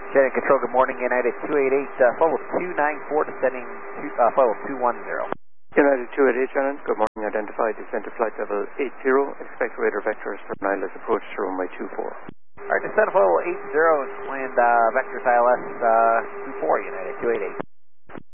United Control, good morning. United 288, level 294, descending level 210. United 288, Shannon, good morning. Identified descent to flight level 80. Expect radar vectors for Niles approach to runway 24. Alright, descend level 80 and land vectors ILS 24, United 288.